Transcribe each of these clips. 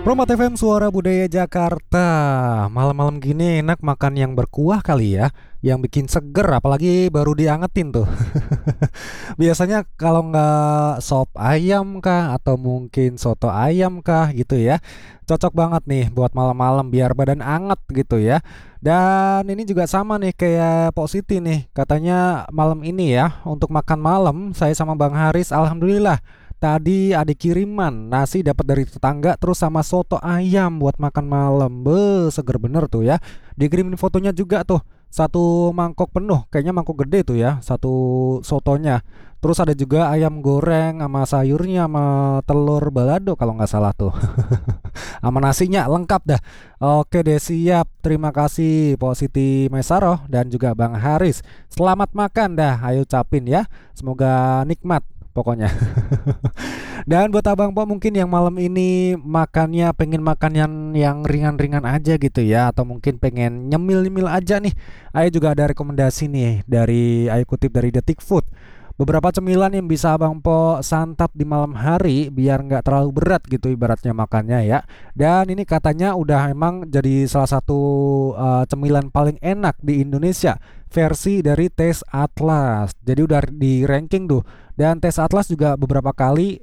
Promo FM Suara Budaya Jakarta. Malam-malam gini enak makan yang berkuah kali ya, yang bikin seger apalagi baru diangetin tuh. Biasanya kalau nggak sop ayam kah atau mungkin soto ayam kah gitu ya. Cocok banget nih buat malam-malam biar badan anget gitu ya. Dan ini juga sama nih kayak Pok Siti nih. Katanya malam ini ya untuk makan malam saya sama Bang Haris alhamdulillah tadi ada kiriman nasi dapat dari tetangga terus sama soto ayam buat makan malam. Seger bener tuh ya. Dikirimin fotonya juga tuh. Satu mangkok penuh, kayaknya mangkok gede tuh ya, satu sotonya. Terus ada juga ayam goreng sama sayurnya sama telur balado kalau nggak salah tuh. Sama nasinya lengkap dah. Oke deh siap. Terima kasih Pak Siti Maisaro dan juga Bang Haris. Selamat makan dah. Ayo capin ya. Semoga nikmat pokoknya. Dan buat abang po mungkin yang malam ini makannya pengen makan yang ringan-ringan aja gitu ya, atau mungkin pengen nyemil-nyemil aja nih. Ayo juga ada rekomendasi nih dari Ayo kutip dari Detik Food. Beberapa cemilan yang bisa abang po santap di malam hari biar nggak terlalu berat gitu ibaratnya makannya ya. Dan ini katanya udah emang jadi salah satu cemilan paling enak di Indonesia versi dari Taste Atlas. Jadi udah di ranking tuh. Dan Taste Atlas juga beberapa kali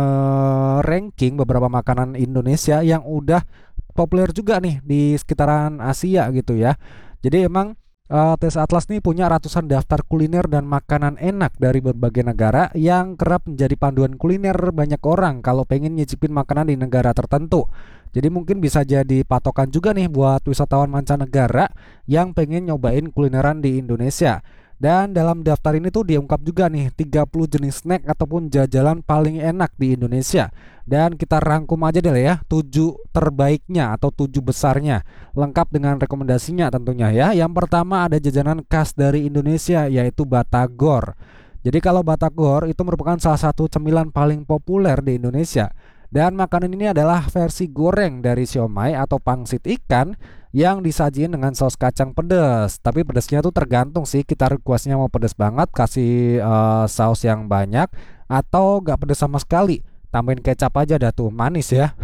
nge-ranking beberapa makanan Indonesia yang udah populer juga nih di sekitaran Asia gitu ya. Jadi emang Taste Atlas nih punya ratusan daftar kuliner dan makanan enak dari berbagai negara yang kerap menjadi panduan kuliner banyak orang kalau pengen nyicipin makanan di negara tertentu. Jadi mungkin bisa jadi patokan juga nih buat wisatawan mancanegara yang pengen nyobain kulineran di Indonesia. Dan dalam daftar ini tuh diungkap juga nih 30 jenis snack ataupun jajanan paling enak di Indonesia. Dan kita rangkum aja deh ya 7 terbaiknya atau 7 besarnya. Lengkap dengan rekomendasinya tentunya ya. Yang pertama ada jajanan khas dari Indonesia yaitu batagor. Jadi kalau batagor itu merupakan salah satu cemilan paling populer di Indonesia. Dan makanan ini adalah versi goreng dari siomay atau pangsit ikan yang disajiin dengan saus kacang pedas. Tapi pedasnya tuh tergantung sih, kita requestnya mau pedas banget kasih saus yang banyak atau gak pedas sama sekali. Tambahin kecap aja dah tuh, manis ya.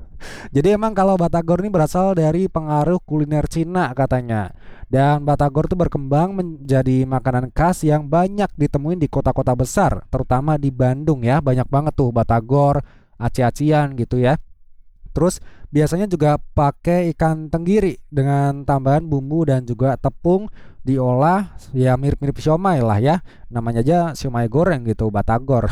Jadi emang kalau batagor ini berasal dari pengaruh kuliner Cina katanya. Dan batagor tuh berkembang menjadi makanan khas yang banyak ditemuin di kota-kota besar, terutama di Bandung ya. Banyak banget tuh batagor, aci-acian gitu ya. Terus biasanya juga pakai ikan tenggiri dengan tambahan bumbu dan juga tepung diolah ya mirip-mirip siomay lah ya. Namanya aja siomay goreng gitu, batagor.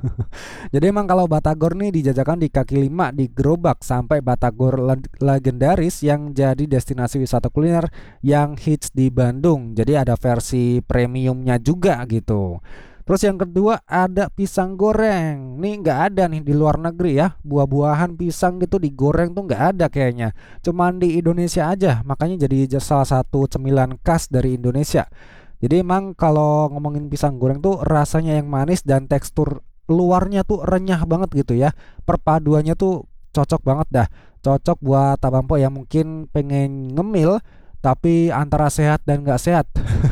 Jadi emang kalau batagor nih dijajakan di kaki lima di gerobak sampai batagor legendaris yang jadi destinasi wisata kuliner yang hits di Bandung. Jadi ada versi premiumnya juga gitu. Terus yang kedua ada pisang goreng. Nih nggak ada nih di luar negeri ya. Buah-buahan pisang gitu digoreng tuh nggak ada kayaknya. Cuman di Indonesia aja. Makanya jadi salah satu cemilan khas dari Indonesia. Jadi emang kalau ngomongin pisang goreng tuh rasanya yang manis dan tekstur luarnya tuh renyah banget gitu ya. Perpaduannya tuh cocok banget dah. Cocok buat abang po yang mungkin pengen ngemil tapi antara sehat dan nggak sehat.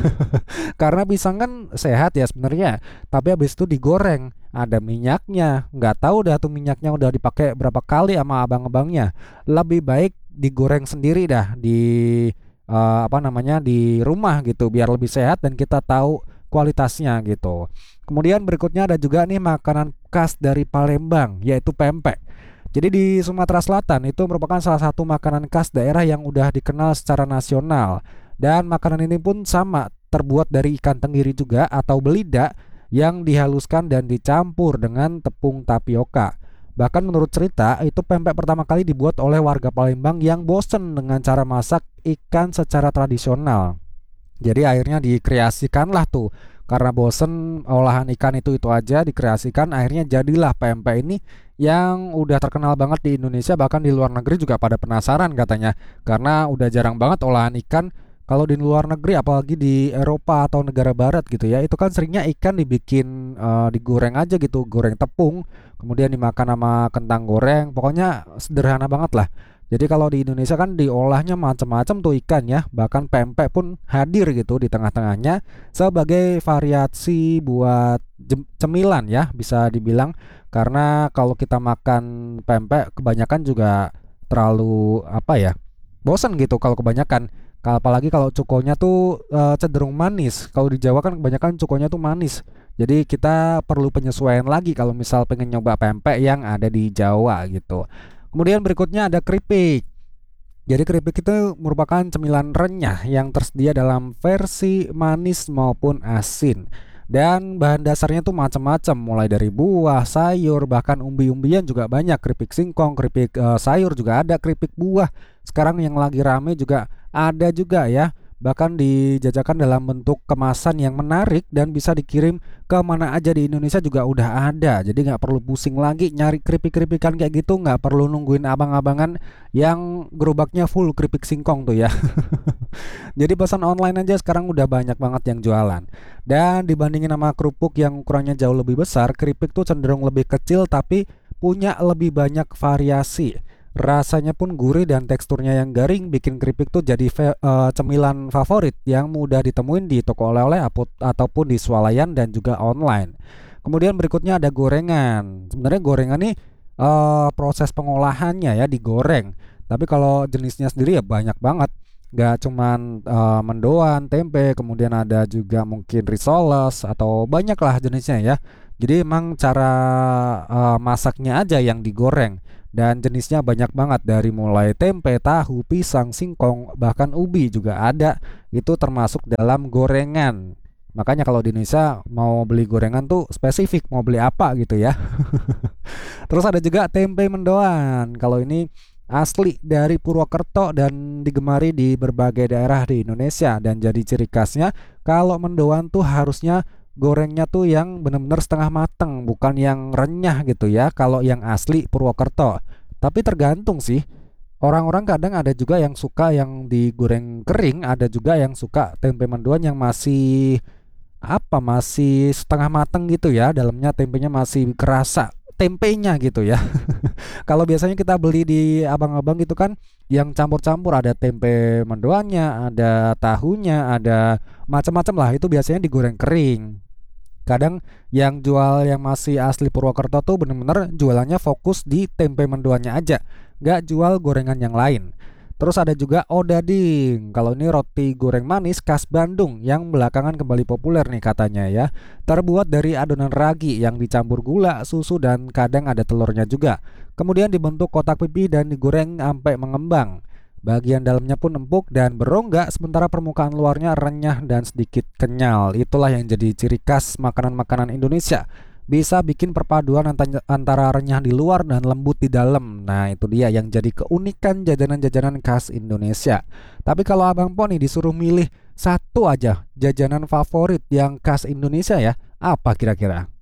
Karena pisang kan sehat ya sebenarnya, tapi habis itu digoreng, ada minyaknya. Nggak tahu dah tuh minyaknya udah dipakai berapa kali sama abang-abangnya. Lebih baik digoreng sendiri dah di apa namanya di rumah gitu, biar lebih sehat dan kita tahu kualitasnya gitu. Kemudian berikutnya ada juga nih makanan khas dari Palembang yaitu pempek. Jadi di Sumatera Selatan itu merupakan salah satu makanan khas daerah yang udah dikenal secara nasional. Dan makanan ini pun sama, terbuat dari ikan tenggiri juga atau belida yang dihaluskan dan dicampur dengan tepung tapioka. Bahkan menurut cerita, itu pempek pertama kali dibuat oleh warga Palembang yang bosen dengan cara masak ikan secara tradisional. Jadi akhirnya dikreasikanlah tuh. Karena bosen olahan ikan itu aja dikreasikan, akhirnya jadilah pempek ini yang udah terkenal banget di Indonesia, bahkan di luar negeri juga pada penasaran katanya. Karena udah jarang banget olahan ikan kalau di luar negeri, apalagi di Eropa atau negara barat gitu ya. Itu kan seringnya ikan dibikin digoreng aja gitu, goreng tepung, kemudian dimakan sama kentang goreng. Pokoknya sederhana banget lah. Jadi kalau di Indonesia kan diolahnya macam-macam tuh ikan ya, bahkan pempek pun hadir gitu di tengah-tengahnya sebagai variasi buat cemilan ya bisa dibilang. Karena kalau kita makan pempek kebanyakan juga terlalu apa ya, bosan gitu kalau kebanyakan. Apalagi kalau cukonya tuh cenderung manis. Kalau di Jawa kan kebanyakan cukonya tuh manis. Jadi kita perlu penyesuaian lagi kalau misal pengen nyoba pempek yang ada di Jawa gitu. Kemudian berikutnya ada keripik. Jadi keripik itu merupakan cemilan renyah yang tersedia dalam versi manis maupun asin. Dan bahan dasarnya tuh macam-macam, mulai dari buah, sayur, bahkan umbi-umbian juga banyak. Keripik singkong, keripik sayur juga ada, keripik buah. Sekarang yang lagi rame juga ada juga ya. Bahkan dijajakan dalam bentuk kemasan yang menarik dan bisa dikirim ke mana aja di Indonesia juga udah ada. Jadi nggak perlu pusing lagi nyari keripik-keripikan kayak gitu, nggak perlu nungguin abang-abangan yang gerobaknya full keripik singkong tuh ya. Jadi pesan online aja sekarang udah banyak banget yang jualan. Dan dibandingin sama kerupuk yang ukurannya jauh lebih besar, keripik tuh cenderung lebih kecil tapi punya lebih banyak variasi. Rasanya pun gurih dan teksturnya yang garing bikin keripik tuh jadi cemilan favorit yang mudah ditemuin di toko oleh-oleh ataupun di swalayan dan juga online. Kemudian berikutnya ada gorengan. Sebenarnya gorengan nih proses pengolahannya ya digoreng. Tapi kalau jenisnya sendiri ya banyak banget. Gak cuman mendoan, tempe, kemudian ada juga mungkin risoles atau banyak lah jenisnya ya. Jadi emang cara masaknya aja yang digoreng dan jenisnya banyak banget dari mulai tempe, tahu, pisang, singkong, bahkan ubi juga ada. Itu termasuk dalam gorengan. Makanya kalau di Indonesia mau beli gorengan tuh spesifik mau beli apa gitu ya. Terus ada juga tempe mendoan. Kalau ini asli dari Purwokerto dan digemari di berbagai daerah di Indonesia dan jadi ciri khasnya kalau mendoan tuh harusnya gorengnya tuh yang benar-benar setengah mateng, bukan yang renyah gitu ya kalau yang asli Purwokerto. Tapi tergantung sih. Orang-orang kadang ada juga yang suka yang digoreng kering, ada juga yang suka tempe mendoan yang masih apa masih setengah mateng gitu ya, dalamnya tempenya masih kerasa tempenya gitu ya. Kalau biasanya kita beli di abang-abang gitu kan yang campur-campur ada tempe mendoannya, ada tahunya, ada macam-macam lah itu biasanya digoreng kering. Kadang yang jual yang masih asli Purwokerto tuh bener-bener jualannya fokus di tempe mendoannya aja, nggak jual gorengan yang lain. Terus ada juga odading. Kalau ini roti goreng manis khas Bandung yang belakangan kembali populer nih katanya ya. Terbuat dari adonan ragi yang dicampur gula, susu dan kadang ada telurnya juga. Kemudian dibentuk kotak pipi dan digoreng sampai mengembang. Bagian dalamnya pun empuk dan berongga sementara permukaan luarnya renyah dan sedikit kenyal. Itulah yang jadi ciri khas makanan-makanan Indonesia. Bisa bikin perpaduan antara renyah di luar dan lembut di dalam. Nah, itu dia yang jadi keunikan jajanan-jajanan khas Indonesia. Tapi kalau Abang Poni disuruh milih satu aja jajanan favorit yang khas Indonesia ya, apa kira-kira?